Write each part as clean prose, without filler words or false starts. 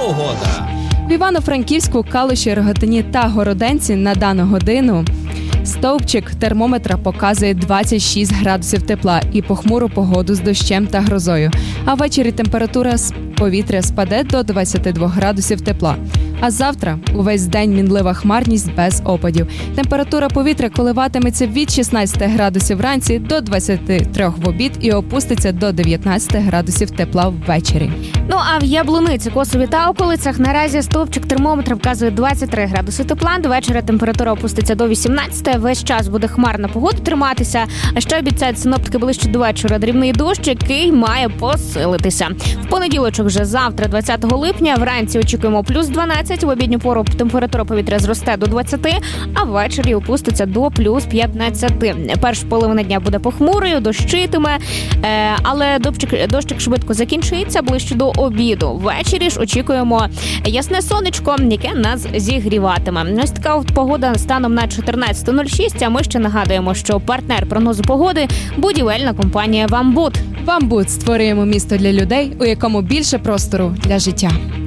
Погода. В Івано-Франківську, Калуші, Рогатині та Городенці на дану годину стовпчик термометра показує 26 градусів тепла і похмуру погоду з дощем та грозою. А ввечері температура повітря спаде до 22 градусів тепла. А завтра увесь день мінлива хмарність без опадів. Температура повітря коливатиметься від 16 градусів вранці до 23 в обід і опуститься до 19 градусів тепла ввечері. Ну а в Яблуниці, Косові та околицях наразі стовпчик термометра вказує 23 градуси тепла. До вечора температура опуститься до 18. Весь час буде хмарна погода триматися. А ще обіцяють синоптики ближче до вечора дрібний дощ, який має посилитися. В понеділочок вже завтра, 20 липня, вранці очікуємо плюс 12. В обідню пору температура повітря зросте до 20, а ввечері опуститься до плюс 15. Перша половина дня буде похмурою, дощитиме, але дощик швидко закінчується ближче до обіду. Ввечері ж очікуємо ясне сонечко, яке нас зігріватиме. Ось така погода станом на 14.06, а ми ще нагадуємо, що партнер прогнозу погоди – будівельна компанія «Вамбуд». «Вамбуд» – створюємо місто для людей, у якому більше простору для життя.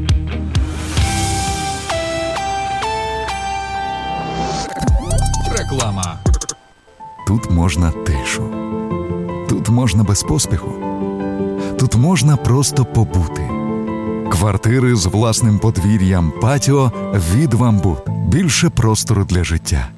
Реклама. Тут можна тишу. Тут можна без поспіху. Тут можна просто побути. Квартири з власним подвір'ям, патіо від «Вамбуд». Більше простору для життя.